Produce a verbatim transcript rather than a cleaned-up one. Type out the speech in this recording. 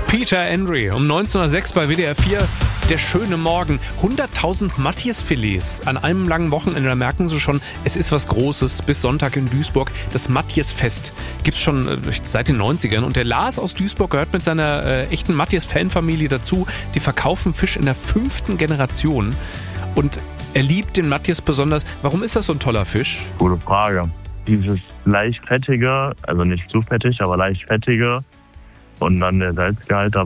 Peter Andre um neunzehn Uhr sechs bei W D R vier. Der schöne Morgen. hunderttausend Matjesfilets an einem langen Wochenende. Da merken Sie schon, es ist was Großes. Bis Sonntag in Duisburg. Das Matjesfest gibt es schon äh, seit den neunzigern. Und der Lars aus Duisburg gehört mit seiner äh, echten Matjes-Fanfamilie dazu. Die verkaufen Fisch in der fünften Generation. Und er liebt den Matjes besonders. Warum ist das so ein toller Fisch? Gute Frage. Dieses leicht fettige, also nicht zu fettig, aber leicht fettige. Und dann der Salzgehalt dabei.